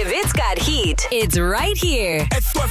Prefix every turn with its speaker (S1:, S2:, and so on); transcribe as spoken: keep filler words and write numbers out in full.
S1: If it's got heat, it's right here.
S2: Esto es